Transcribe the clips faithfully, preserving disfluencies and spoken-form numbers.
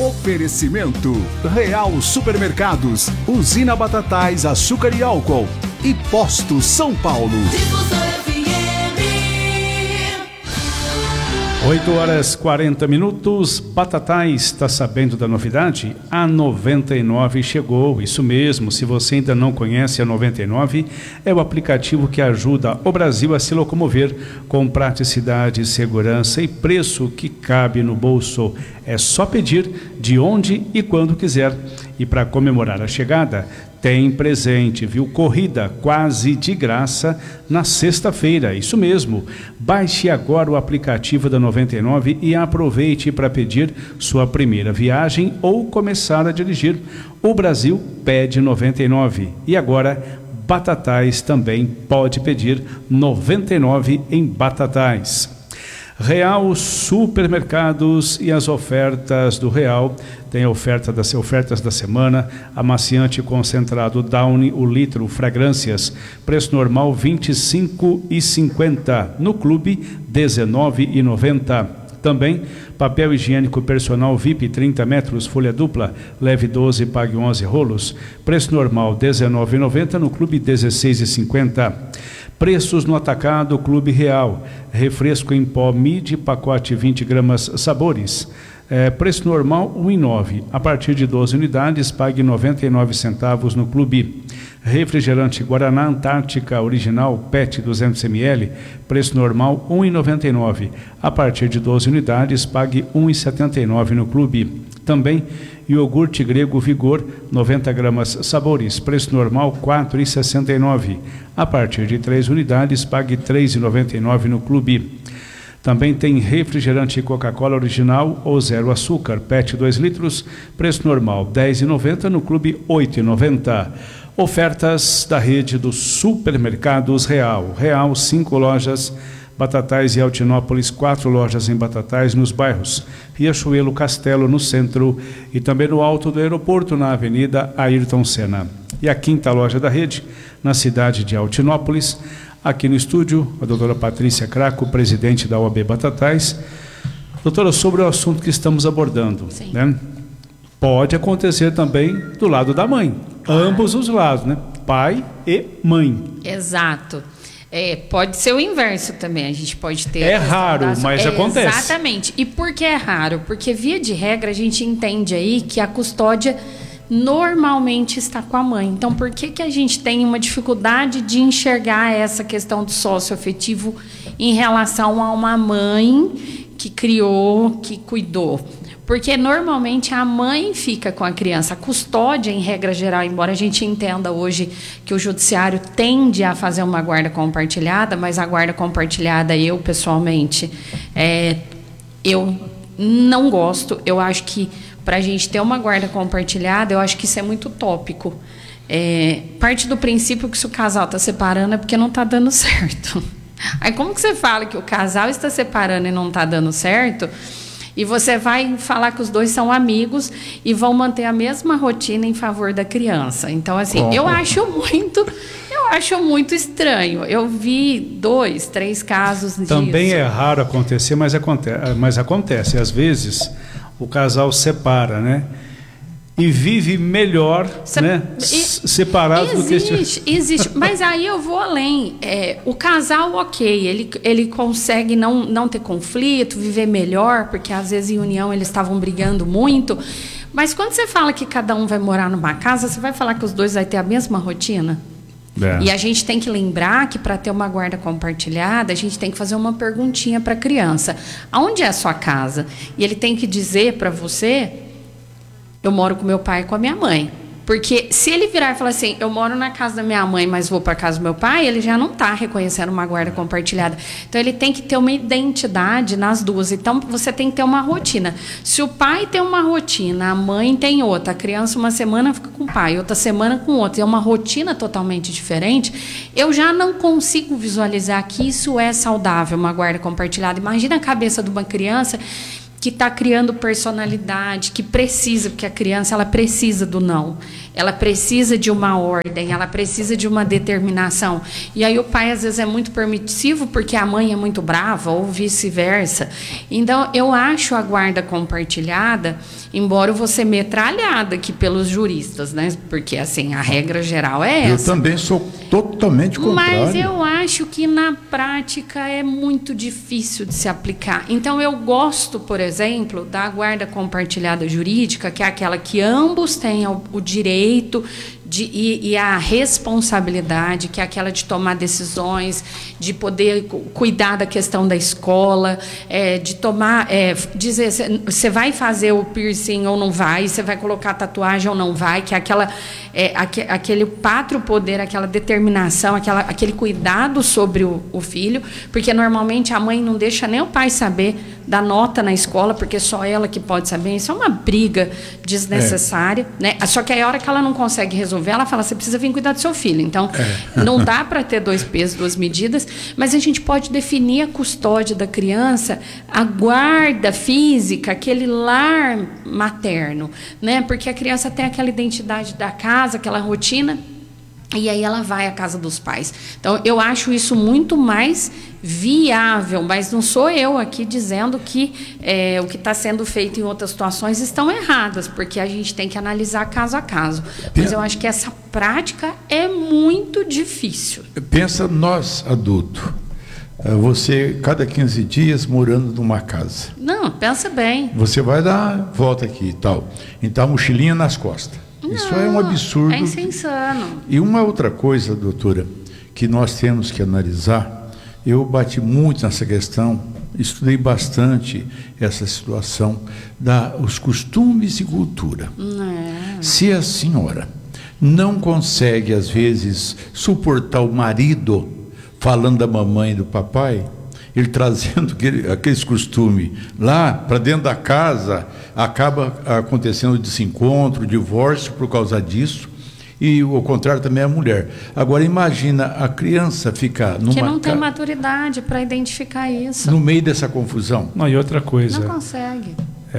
Oferecimento Real Supermercados, Usina Batatais, Açúcar e Álcool e Posto São Paulo. oito horas e quarenta minutos. Batatais, está sabendo da novidade? A noventa e nove chegou, isso mesmo. Se você ainda não conhece a noventa e nove, é o aplicativo que ajuda o Brasil a se locomover com praticidade, segurança e preço que cabe no bolso. É só pedir de onde e quando quiser. E para comemorar a chegada, tem presente, viu? Corrida quase de graça na sexta-feira, isso mesmo. Baixe agora o aplicativo da noventa e nove e aproveite para pedir sua primeira viagem ou começar a dirigir. O Brasil pede noventa e nove e agora Batatais também pode pedir noventa e nove em Batatais. Real Supermercados e as ofertas do Real. Tem a oferta das ofertas da semana. Amaciante concentrado Downy, o litro, fragrâncias, preço normal vinte e cinco reais e cinquenta centavos. No clube, dezenove reais e noventa centavos. Também papel higiênico personal V I P trinta metros, folha dupla, leve doze, pague onze rolos. Preço normal dezenove reais e noventa centavos, no clube dezesseis reais e cinquenta centavos. Preços no atacado Clube Real. Refresco em pó Midi, pacote vinte gramas, sabores. É, preço normal um real e nove centavos. A partir de doze unidades, pague noventa e nove centavos no clube. Refrigerante Guaraná Antártica Original P E T duzentos mililitros, preço normal um real e noventa e nove centavos. A partir de doze unidades, pague um real e setenta e nove centavos no clube. Também iogurte grego Vigor, noventa gramas, sabores, preço normal quatro reais e sessenta e nove centavos. A partir de três unidades, pague três reais e noventa e nove centavos no clube. Também tem refrigerante Coca-Cola Original ou Zero Açúcar, P E T dois litros, preço normal dez reais e noventa centavos, no clube oito reais e noventa centavos. Ofertas da rede dos supermercados Real. Real, cinco lojas, Batatais e Altinópolis, quatro lojas em Batatais, nos bairros Riachuelo, Castelo, no centro e também no alto do aeroporto, na Avenida Ayrton Senna. E a quinta loja da rede, na cidade de Altinópolis. Aqui no estúdio, a doutora Patrícia Craco, presidente da O A B Batatais. Doutora, sobre o assunto que estamos abordando, né? Pode acontecer também do lado da mãe, claro. Ambos os lados, né? Pai e mãe. Exato. É, pode ser o inverso também, a gente pode ter... É raro, da... mas é, acontece. Exatamente. E por que é raro? Porque, via de regra, a gente entende aí que a custódia normalmente está com a mãe. Então, por que, que a gente tem uma dificuldade de enxergar essa questão do sócio-afetivo em relação a uma mãe que criou, que cuidou? Porque normalmente a mãe fica com a criança. A custódia, em regra geral, embora a gente entenda hoje que o judiciário tende a fazer uma guarda compartilhada, mas a guarda compartilhada, eu pessoalmente, é, eu não gosto. Eu acho que para a gente ter uma guarda compartilhada, eu acho que isso é muito utópico. É, parte do princípio que se o casal está separando é porque não está dando certo. Aí como que você fala que o casal está separando e não está dando certo? E você vai falar que os dois são amigos e vão manter a mesma rotina em favor da criança. Então, assim, Como? eu acho muito, eu acho muito estranho. Eu vi dois, três casos disso. Também é raro acontecer, mas acontece, mas acontece. Às vezes, o casal separa, né? E vive melhor, Se, né? E, separado existe, do que... Existe, mas aí eu vou além. É, o casal, ok, ele, ele consegue não, não ter conflito, viver melhor, porque às vezes em união eles estavam brigando muito. Mas quando você fala que cada um vai morar numa casa, você vai falar que os dois vão ter a mesma rotina? É. E a gente tem que lembrar que para ter uma guarda compartilhada, a gente tem que fazer uma perguntinha para a criança. Aonde é a sua casa? E ele tem que dizer para você... Eu moro com meu pai e com a minha mãe. Porque se ele virar e falar assim, eu moro na casa da minha mãe, mas vou para a casa do meu pai, ele já não está reconhecendo uma guarda compartilhada. Então, ele tem que ter uma identidade nas duas. Então, você tem que ter uma rotina. Se o pai tem uma rotina, a mãe tem outra, a criança uma semana fica com o pai, outra semana com outra, é uma rotina totalmente diferente, eu já não consigo visualizar que isso é saudável, uma guarda compartilhada. Imagina a cabeça de uma criança que está criando personalidade, que precisa, porque a criança ela precisa do não, ela precisa de uma ordem, ela precisa de uma determinação. E aí o pai às vezes é muito permissivo porque a mãe é muito brava ou vice-versa. Então eu acho a guarda compartilhada, embora eu vou ser metralhada aqui pelos juristas, né? Porque assim a regra geral é essa. Eu também sou totalmente contrário. Mas eu acho que na prática é muito difícil de se aplicar. Então eu gosto, por exemplo, da guarda compartilhada jurídica, que é aquela que ambos têm o direito de, e, e a responsabilidade, que é aquela de tomar decisões, de poder cuidar da questão da escola, é, de tomar, é, dizer, você vai fazer o piercing ou não vai, você vai colocar tatuagem ou não vai, que é aquela, é, aquele, aquele pátrio poder, aquela determinação, aquela, aquele cuidado sobre o, o filho, porque normalmente a mãe não deixa nem o pai saber da nota na escola, porque só ela que pode saber. Isso é uma briga desnecessária, é. né? Só que aí a hora que ela não consegue resolver, ela fala, você precisa vir cuidar do seu filho. Então, é. não dá para ter dois pesos, duas medidas, mas a gente pode definir a custódia da criança, a guarda física, aquele lar materno, né? Porque a criança tem aquela identidade da casa, aquela rotina, e aí ela vai à casa dos pais. Então, eu acho isso muito mais viável, mas não sou eu aqui dizendo que é, o que está sendo feito em outras situações estão erradas, porque a gente tem que analisar caso a caso. Mas eu acho que essa prática é muito difícil. Pensa nós, adulto, você cada quinze dias morando numa casa. Não, pensa bem. Você vai dar volta aqui e tal. Então, a mochilinha nas costas. Não, isso é um absurdo. É insano. E uma outra coisa, doutora, que nós temos que analisar, eu bati muito nessa questão, estudei bastante essa situação dos costumes e cultura. É. Se a senhora não consegue, às vezes, suportar o marido falando da mamãe e do papai, ele trazendo aquele, aqueles costumes lá para dentro da casa, acaba acontecendo desencontro, divórcio por causa disso, e o contrário também é a mulher. Agora imagina a criança ficar numa que não tem ca... maturidade para identificar isso. No meio dessa confusão. Não, e outra coisa. Não consegue.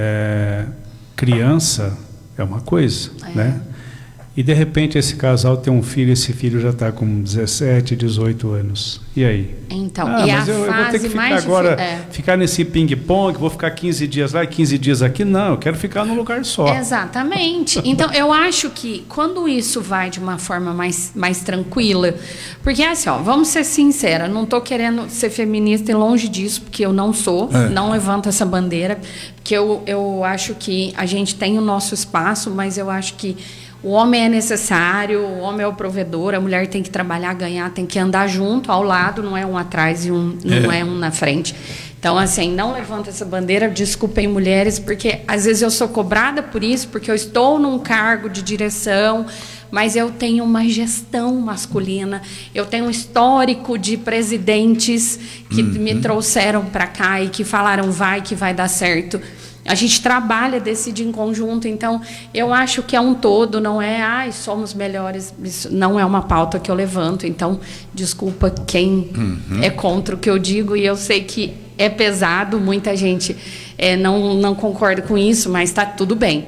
É, criança é uma coisa, é. né? E de repente esse casal tem um filho, esse filho já está com dezessete, dezoito anos. E aí? Então, ah, e mas a eu, fase eu vou ter que ficar mais agora, é. ficar nesse ping-pong, vou ficar quinze dias lá e quinze dias aqui. Não, eu quero ficar num lugar só. Exatamente. Então, eu acho que quando isso vai de uma forma mais, mais tranquila, porque assim, ó, vamos ser sinceras, não estou querendo ser feminista e longe disso, porque eu não sou, é. não levanto essa bandeira, porque eu, eu acho que a gente tem o nosso espaço, mas eu acho que o homem é necessário, o homem é o provedor, a mulher tem que trabalhar, ganhar, tem que andar junto, ao lado, não é um atrás e um, não é, é um na frente. Então, assim, não levanta essa bandeira, desculpem mulheres, porque às vezes eu sou cobrada por isso, porque eu estou num cargo de direção, mas eu tenho uma gestão masculina, eu tenho um histórico de presidentes que uhum. me trouxeram para cá e que falaram vai que vai dar certo. A gente trabalha, decide em conjunto, então eu acho que é um todo, não é, ai, somos melhores, isso não é uma pauta que eu levanto, então desculpa quem uhum. é contra o que eu digo, e eu sei que é pesado, muita gente é, não, não concorda com isso, mas está tudo bem.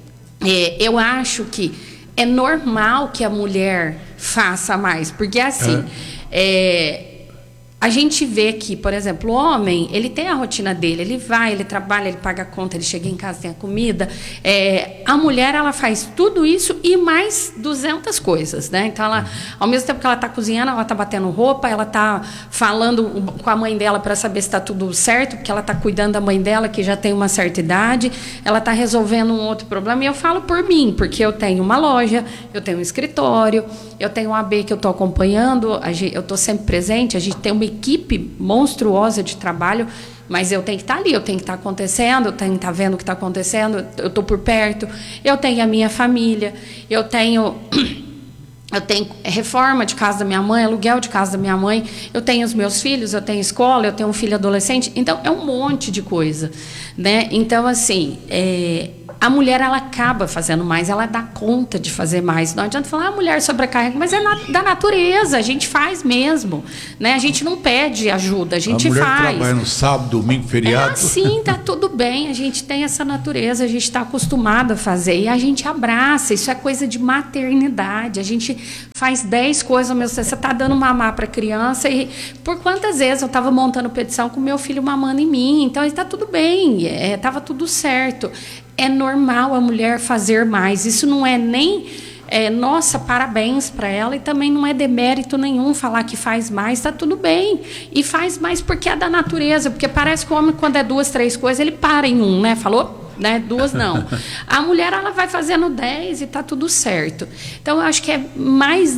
É, eu acho que é normal que a mulher faça mais, porque assim, é. É, a gente vê que, por exemplo, o homem, ele tem a rotina dele, ele vai, ele trabalha, ele paga a conta, ele chega em casa, tem a comida. É, a mulher, ela faz tudo isso e mais duzentas coisas, né? Então, ela, ao mesmo tempo que ela está cozinhando, ela está batendo roupa, ela está falando com a mãe dela para saber se está tudo certo, porque ela está cuidando da mãe dela, que já tem uma certa idade, ela está resolvendo um outro problema. E eu falo por mim, porque eu tenho uma loja, eu tenho um escritório, eu tenho um A B que eu estou acompanhando, eu estou sempre presente, a gente tem uma equipe monstruosa de trabalho, mas eu tenho que estar ali, eu tenho que estar acontecendo, eu tenho que estar vendo o que está acontecendo, eu estou por perto, eu tenho a minha família, eu tenho, eu tenho reforma de casa da minha mãe, aluguel de casa da minha mãe, eu tenho os meus filhos, eu tenho escola, eu tenho um filho adolescente, então é um monte de coisa, né? Então, assim, é, a mulher, ela acaba fazendo mais, ela dá conta de fazer mais. Não adianta falar, a mulher sobrecarrega, mas é na, da natureza, a gente faz mesmo, né? A gente não pede ajuda, a gente a mulher faz. trabalha no sábado, domingo, feriado. É assim, tá tudo bem, a gente tem essa natureza, a gente está acostumado a fazer, e a gente abraça, isso é coisa de maternidade, a gente faz dez coisas ao mesmo tempo. Você está dando mamar para a criança, e por quantas vezes eu estava montando petição com meu filho mamando em mim, então está tudo bem, estava é, tudo certo. É normal a mulher fazer mais, isso não é nem, é, nossa, parabéns para ela, e também não é demérito nenhum falar que faz mais, está tudo bem, e faz mais porque é da natureza, porque parece que o homem, quando é duas, três coisas, ele para em um, né, falou? Né? Duas não. A mulher, ela vai fazendo dez e está tudo certo. Então, eu acho que é mais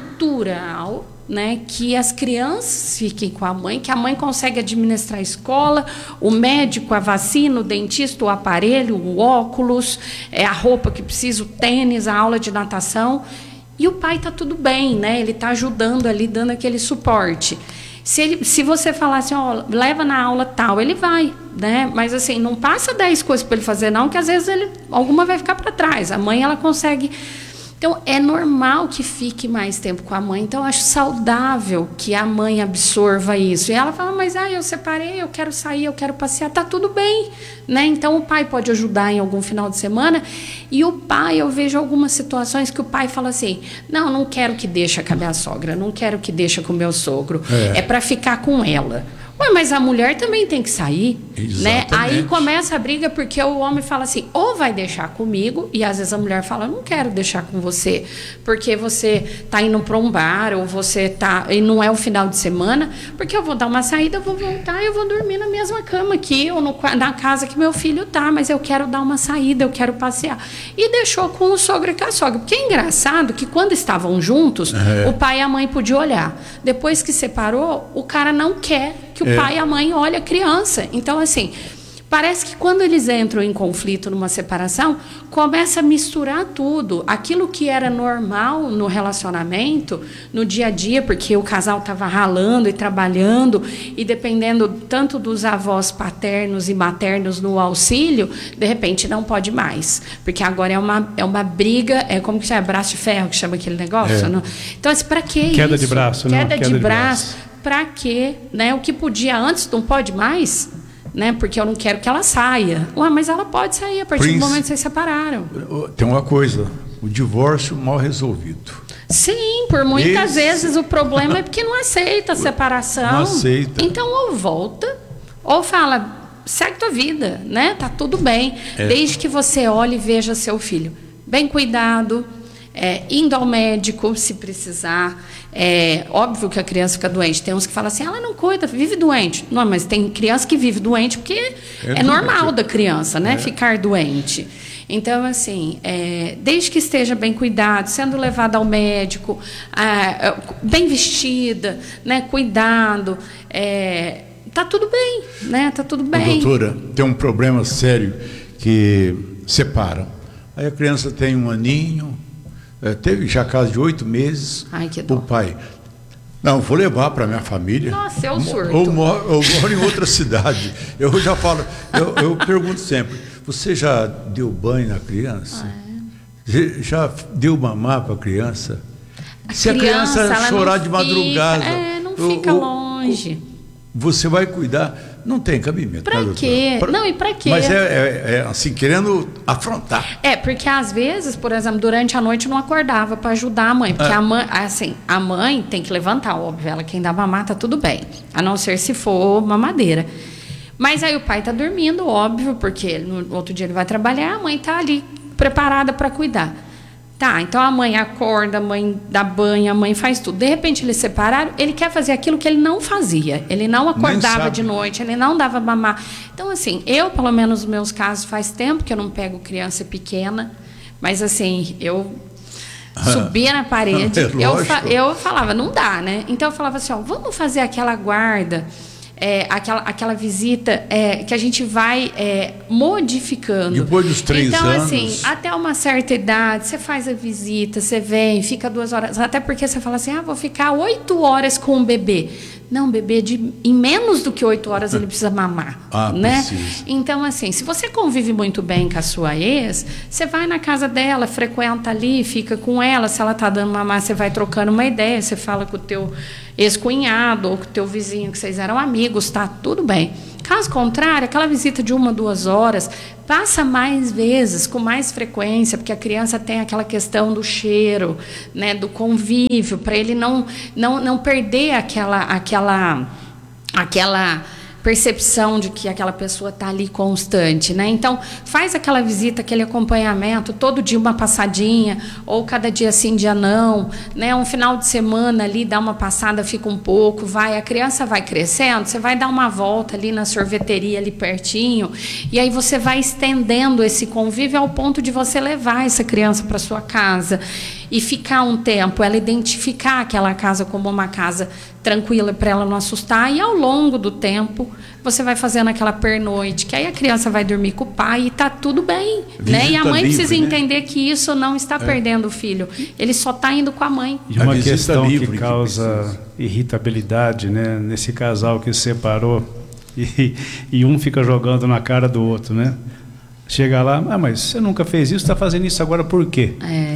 natural, né, que as crianças fiquem com a mãe, que a mãe consegue administrar a escola, o médico, a vacina, o dentista, o aparelho, o óculos, é, a roupa que precisa, o tênis, a aula de natação. E o pai está tudo bem, né? Ele está ajudando ali, dando aquele suporte. Se, ele, se você falar assim, ó, leva na aula tal, ele vai, né? Mas assim, não passa dez coisas para ele fazer, não, que às vezes ele, alguma vai ficar para trás. A mãe, ela consegue. Então, é normal que fique mais tempo com a mãe. Então, eu acho saudável que a mãe absorva isso. E ela fala, mas ah, eu separei, eu quero sair, eu quero passear. Tá tudo bem, né? Então, o pai pode ajudar em algum final de semana. E o pai, eu vejo algumas situações que o pai fala assim, não, não quero que deixe com a minha sogra, não quero que deixe com o meu sogro. É, é para ficar com ela. Ué, mas a mulher também tem que sair, né? Aí começa a briga porque o homem fala assim, ou vai deixar comigo, e às vezes a mulher fala, não quero deixar com você, porque você tá indo para um bar, ou você tá, e não é o final de semana, porque eu vou dar uma saída, eu vou voltar, eu vou dormir na mesma cama aqui, ou no, na casa que meu filho tá, mas eu quero dar uma saída, eu quero passear. E deixou com o sogro e com a sogra, porque é engraçado que quando estavam juntos, é. o pai e a mãe podiam olhar. Depois que separou, o cara não quer que o é. pai e a mãe olhem a criança. Então, assim, parece que quando eles entram em conflito numa separação, começa a misturar tudo. Aquilo que era normal no relacionamento, no dia a dia, porque o casal estava ralando e trabalhando, e dependendo tanto dos avós paternos e maternos no auxílio, de repente não pode mais. Porque agora é uma, é uma briga, é como que chama? Braço de ferro, que chama aquele negócio? É. Não? Então, assim, para que isso? Queda de braço, Queda, não? Queda de, de braço. braço. Para quê? Né? O que podia antes não pode mais, né? Porque eu não quero que ela saia. Ué, mas ela pode sair a partir Prince, do momento que vocês separaram. Tem uma coisa, o divórcio mal resolvido. Sim, por muitas Esse... vezes o problema é porque não aceita a separação. Não aceita. Então, ou volta, ou fala, segue tua vida, né? Tá tudo bem. É. Desde que você olhe e veja seu filho bem cuidado, é, indo ao médico se precisar. É óbvio que a criança fica doente. Tem uns que falam assim, ela não cuida, vive doente. Não, mas tem criança que vive doente porque é, é normal da criança, né? É. Ficar doente. Então, assim, é, desde que esteja bem cuidado, sendo levada ao médico, é, bem vestida, né? Cuidado, é, tá tudo bem, né? Tá tudo bem. Doutora, tem um problema sério que separa. Aí a criança tem um aninho. É, teve já caso de oito meses. Ai, que dó. O pai, não, vou levar para minha família. Nossa, é um surto. Eu moro, eu moro em outra cidade. Eu já falo, eu, eu pergunto sempre, você já deu banho na criança? Ah, é. Já deu mamar para a criança? A Se criança, a criança chorar de fica, madrugada, é, não fica o, longe. O, você vai cuidar. Não tem cabimento. Para quê? Pra... Não, e para quê? Mas é, é, é assim, querendo afrontar. É, porque às vezes, por exemplo, durante a noite não acordava para ajudar a mãe. Porque ah. a mãe, assim, a mãe tem que levantar, óbvio. Ela quem dá mamar tá tudo bem. A não ser se for mamadeira. Mas aí o pai tá dormindo, óbvio, porque no outro dia ele vai trabalhar, a mãe tá ali preparada para cuidar. Tá, então a mãe acorda, a mãe dá banho, a mãe faz tudo. De repente eles separaram, ele quer fazer aquilo que ele não fazia. Ele não acordava de noite, ele não dava mamar. Então, assim, eu, pelo menos nos meus casos, faz tempo que eu não pego criança pequena, mas assim, eu subia na parede, é eu, fa eu falava, não dá, né? Então eu falava assim, ó, vamos fazer aquela guarda é, aquela, aquela visita é, que a gente vai é, modificando. Depois dos três então, anos. Então, assim, até uma certa idade, você faz a visita, você vem, fica duas horas. Até porque você fala assim, ah, vou ficar oito horas com o bebê. Não, bebê, de, em menos do que oito horas ele precisa mamar. Ah, né? precisa. Então, assim, se você convive muito bem com a sua ex, você vai na casa dela, frequenta ali, fica com ela. Se ela está dando mamar, você vai trocando uma ideia, você fala com o teu ex-cunhado ou com o teu vizinho, que vocês eram amigos, tá tudo bem. Caso contrário, aquela visita de uma, duas horas, passa mais vezes, com mais frequência, porque a criança tem aquela questão do cheiro, né, do convívio, para ele não, não, não perder aquela, aquela, aquela percepção de que aquela pessoa está ali constante, né? Então, faz aquela visita, aquele acompanhamento, todo dia uma passadinha, ou cada dia sim, dia não, né? Um final de semana ali, dá uma passada, fica um pouco, vai, a criança vai crescendo, você vai dar uma volta ali na sorveteria ali pertinho, e aí você vai estendendo esse convívio ao ponto de você levar essa criança para sua casa e ficar um tempo, ela identificar aquela casa como uma casa tranquila para ela não assustar, e ao longo do tempo você vai fazendo aquela pernoite, que aí a criança vai dormir com o pai e está tudo bem, né? E a mãe livre, precisa né? entender que isso não está é. perdendo o filho, ele só está indo com a mãe. E uma questão que que causa irritabilidade, né, nesse casal que se separou e, e um fica jogando na cara do outro, né? Chega lá, ah, mas você nunca fez isso, está fazendo isso agora por quê? É.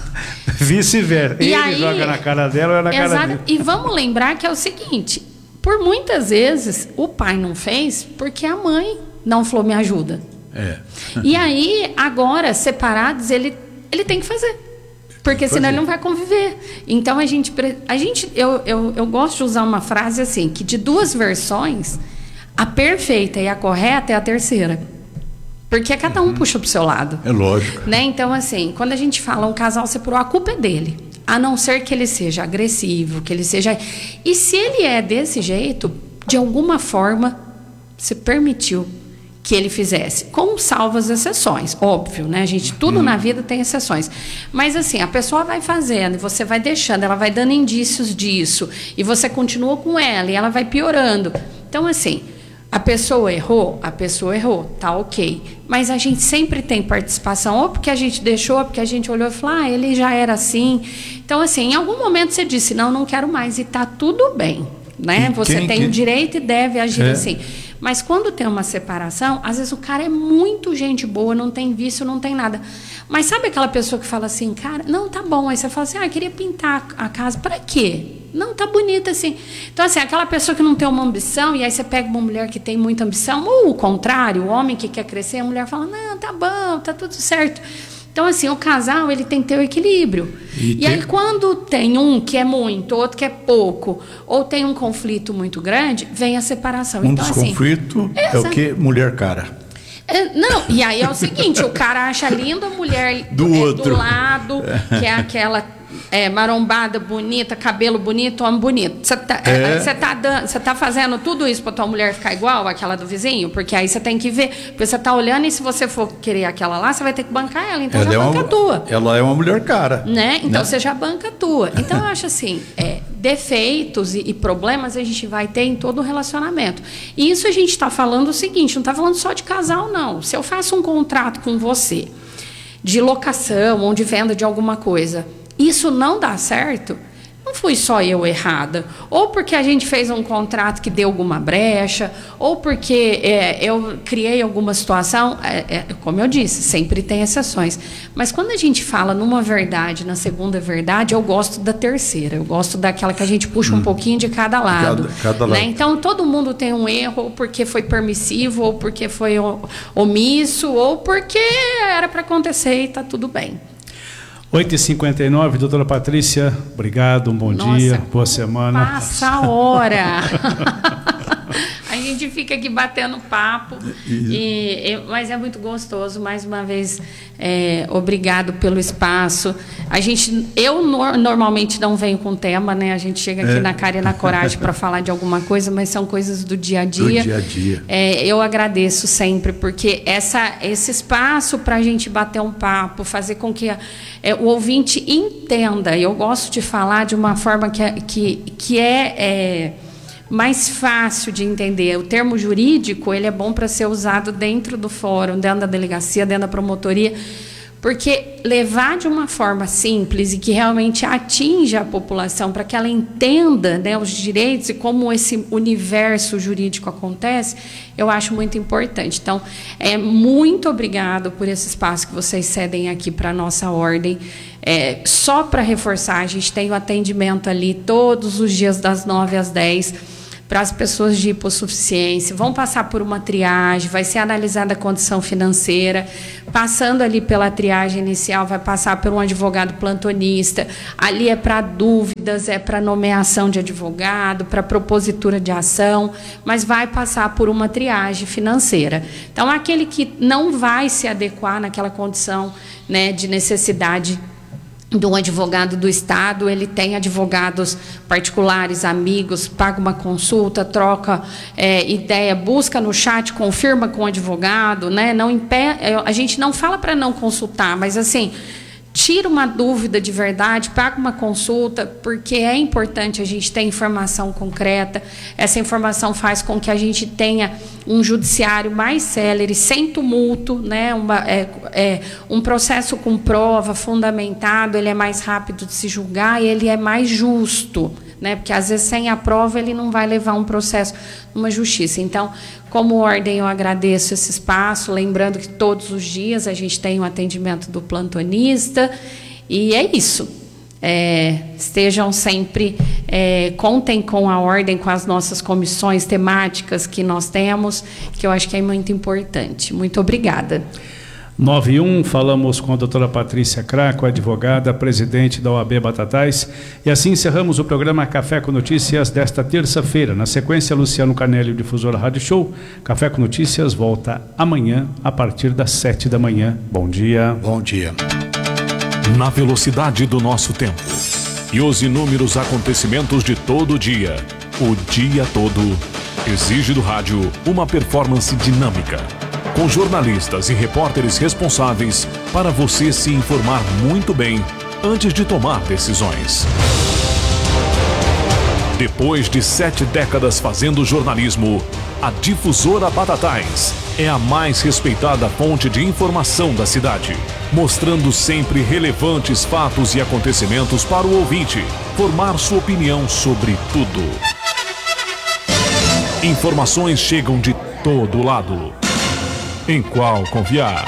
Vice-versa. Ele aí, joga na cara dela ou é na exato, cara dele. E vamos lembrar que é o seguinte, por muitas vezes o pai não fez porque a mãe não falou, me ajuda. É. E aí, agora, separados, ele, ele tem que fazer. Porque senão ele não vai conviver. Então, a gente... A gente eu, eu, eu gosto de usar uma frase assim, que de duas versões, a perfeita e a correta é a terceira. Porque cada um uhum. puxa para o seu lado. É lógico. Né? Então, assim, quando a gente fala um casal separou, a culpa é dele. A não ser que ele seja agressivo, que ele seja... E se ele é desse jeito, de alguma forma, você permitiu que ele fizesse. Com salvas exceções, óbvio, né, gente? Tudo uhum. na vida tem exceções. Mas, assim, a pessoa vai fazendo, e você vai deixando, ela vai dando indícios disso, e você continua com ela, e ela vai piorando. Então, assim... A pessoa errou? A pessoa errou, tá ok. Mas a gente sempre tem participação, ou porque a gente deixou, ou porque a gente olhou e falou, ah, ele já era assim. Então, assim, em algum momento você disse, não, não quero mais, e tá tudo bem, né? E você quem, tem quem... o direito e deve agir é. assim. Mas quando tem uma separação, às vezes o cara é muito gente boa, não tem vício, não tem nada. Mas sabe aquela pessoa que fala assim, cara, não, tá bom. Aí você fala assim, ah, eu queria pintar a casa, para quê? Não, tá bonita assim. Então, assim, aquela pessoa que não tem uma ambição, e aí você pega uma mulher que tem muita ambição, ou o contrário, o homem que quer crescer, a mulher fala, não, tá bom, tá tudo certo. Então, assim, o casal, ele tem que ter o equilíbrio. E, e tem... aí, quando tem um que é muito, outro que é pouco, ou tem um conflito muito grande, vem a separação. Um então, desconflito assim, é o quê? Mulher cara. É, não, e aí é o seguinte, o cara acha lindo a mulher do, é, outro. do lado, que é aquela... É, marombada, bonita, cabelo bonito, homem bonito. Você tá, é. Você tá, dando, você tá fazendo tudo isso para tua mulher ficar igual àquela do vizinho? Porque aí você tem que ver. Porque você tá olhando e se você for querer aquela lá, você vai ter que bancar ela. Então ela já é banca uma, a tua. Ela é uma mulher cara. Né? Então né? você já banca a tua. Então eu acho assim, é, defeitos e, e problemas a gente vai ter em todo o relacionamento. E isso a gente está falando o seguinte, não está falando só de casal, não. Se eu faço um contrato com você de locação ou de venda de alguma coisa... Isso não dá certo, não fui só eu errada. Ou porque a gente fez um contrato que deu alguma brecha, ou porque é, eu criei alguma situação. É, é, como eu disse, sempre tem exceções. Mas quando a gente fala numa verdade, na segunda verdade, eu gosto da terceira. Eu gosto daquela que a gente puxa hum. um pouquinho de cada lado. Cada, cada né? lado. Então, todo mundo tem um erro, ou porque foi permissivo, ou porque foi omisso, ou porque era para acontecer e está tudo bem. oito e cinquenta e nove, doutora Patrícia, obrigado, um bom Nossa, dia, boa semana. Passa a hora. A gente fica aqui batendo papo, e, e, mas é muito gostoso. Mais uma vez, é, obrigado pelo espaço. A gente, eu no, normalmente não venho com tema, né? A gente chega aqui é. na cara e na coragem para falar de alguma coisa, mas são coisas do dia a dia. Do dia a dia. É, eu agradeço sempre, porque essa, esse espaço para a gente bater um papo, fazer com que a, é, o ouvinte entenda. Eu gosto de falar de uma forma que, que, que é, é mais fácil de entender. O termo jurídico, ele é bom para ser usado dentro do fórum, dentro da delegacia, dentro da promotoria, porque levar de uma forma simples e que realmente atinja a população, para que ela entenda, né, os direitos e como esse universo jurídico acontece, eu acho muito importante. Então, é, muito obrigado por esse espaço que vocês cedem aqui para a nossa ordem. É, só para reforçar, a gente tem o atendimento ali todos os dias das nove às dez, para as pessoas de hipossuficiência, vão passar por uma triagem, vai ser analisada a condição financeira, passando ali pela triagem inicial, vai passar por um advogado plantonista, ali é para dúvidas, é para nomeação de advogado, para propositura de ação, mas vai passar por uma triagem financeira. Então, aquele que não vai se adequar naquela condição, né, de necessidade de um advogado do Estado, ele tem advogados particulares, amigos, paga uma consulta, troca é, ideia, busca no chat, confirma com o advogado, né? Não impede, a gente não fala para não consultar, mas assim, tira uma dúvida de verdade, paga uma consulta, porque é importante a gente ter informação concreta. Essa informação faz com que a gente tenha um judiciário mais célere, sem tumulto, né? Uma, é, é, um processo com prova, fundamentado, ele é mais rápido de se julgar e ele é mais justo, né? Porque às vezes sem a prova ele não vai levar um processo numa justiça. Então, como ordem, eu agradeço esse espaço, lembrando que todos os dias a gente tem um atendimento do plantonista, e é isso. É, estejam sempre, é, contem com a ordem, com as nossas comissões temáticas que nós temos, que eu acho que é muito importante. Muito obrigada. nove e um, falamos com a doutora Patrícia Craco, advogada, presidente da O A B Batatais, e assim encerramos o programa Café com Notícias desta terça-feira. Na sequência, Luciano Canelli, difusora Rádio Show. Café com Notícias volta amanhã a partir das sete da manhã. Bom dia. Bom dia. Na velocidade do nosso tempo e os inúmeros acontecimentos de todo dia, o dia todo, exige do rádio uma performance dinâmica, com jornalistas e repórteres responsáveis para você se informar muito bem antes de tomar decisões. Depois de sete décadas fazendo jornalismo, a Difusora Batatais é a mais respeitada fonte de informação da cidade, mostrando sempre relevantes fatos e acontecimentos para o ouvinte formar sua opinião sobre tudo. Informações chegam de todo lado. Em qual confiar?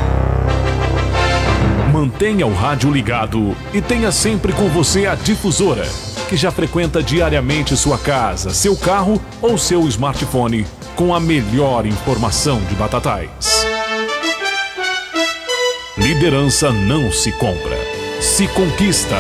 Mantenha o rádio ligado e tenha sempre com você a Difusora, que já frequenta diariamente sua casa, seu carro ou seu smartphone com a melhor informação de Batatais. Liderança não se compra, se conquista.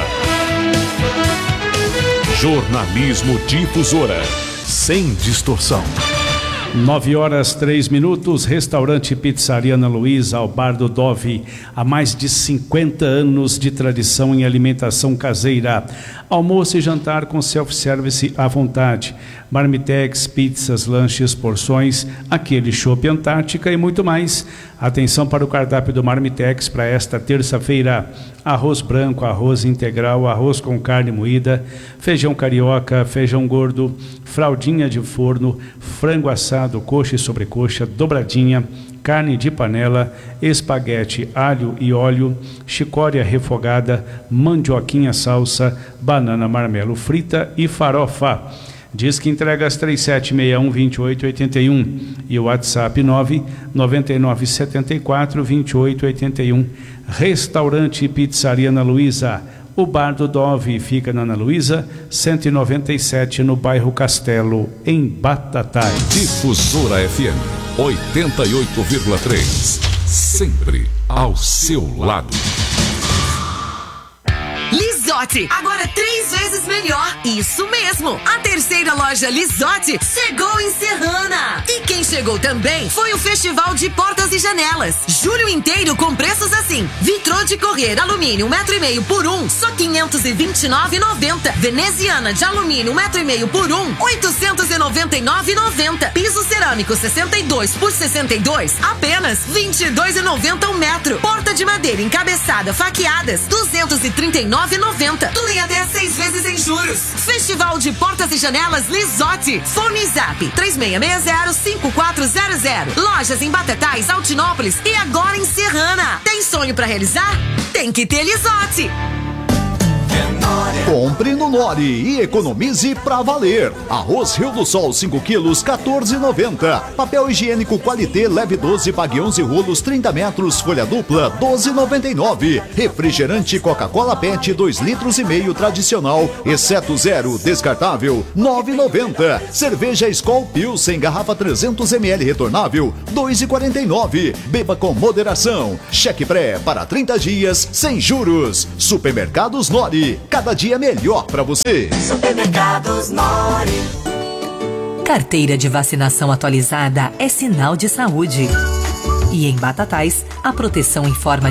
Jornalismo Difusora, sem distorção. nove horas, três minutos, restaurante Pizzaria Ana Luísa, ao Bar do Dove, há mais de cinquenta anos de tradição em alimentação caseira. Almoço e jantar com self-service à vontade. Marmitex, pizzas, lanches, porções, aquele chopp Antártica e muito mais. Atenção para o cardápio do Marmitex para esta terça-feira. Arroz branco, arroz integral, arroz com carne moída, feijão carioca, feijão gordo, fraldinha de forno, frango assado, coxa e sobrecoxa, dobradinha, carne de panela, espaguete, alho e óleo, chicória refogada, mandioquinha salsa, banana marmelo frita e farofa. Diz que entrega às três sete seis um, dois oito oito um e o WhatsApp nove nove nove sete quatro, dois oito oito um. Restaurante Pizzaria Ana Luísa. O Bar do Dove fica na Ana Luísa, cento e noventa e sete, no bairro Castelo, em Batatais. Difusora F M oitenta e oito vírgula três. Sempre ao seu lado. Lisotti, agora três vezes melhor. Isso mesmo. A terceira loja Lisotti chegou em Serrana. E quem chegou também foi o Festival de Portas e Janelas. Julho inteiro com preços assim: vitrô Tábua de correr alumínio um metro e meio por um, só quinhentos e vinte e nove reais e noventa centavos. Veneziana de alumínio um metro e meio por um, oitocentos e noventa e nove reais e noventa centavos. Piso cerâmico sessenta e dois por sessenta e dois, apenas vinte e dois reais e noventa centavos um metro. Porta de madeira encabeçada faqueadas, duzentos e trinta e nove reais e noventa centavos. Tudo em até seis vezes em juros. Festival de Portas e Janelas Lisotti. Fone Zap três seis seis zero cinco quatro zero zero. Lojas em Batatais, Altinópolis e agora em Serrana. Tem sonho pra realizar? Tem que ter Lisotti. Compre no Nori e economize pra valer. Arroz Rio do Sol cinco quilos, quatorze reais e noventa centavos. Papel higiênico Qualité leve doze, pague onze rolos, trinta metros, folha dupla, doze reais e noventa e nove centavos. Refrigerante Coca-Cola Pet dois litros e meio tradicional, exceto zero, descartável, nove reais e noventa centavos. Cerveja Skol Pilsen garrafa trezentos mililitros retornável, dois reais e quarenta e nove centavos. Beba com moderação. Cheque pré para trinta dias sem juros. Supermercados Nori, cada dia melhor para você. Supermercados Nori. Carteira de vacinação atualizada é sinal de saúde. E em Batatais, a proteção em forma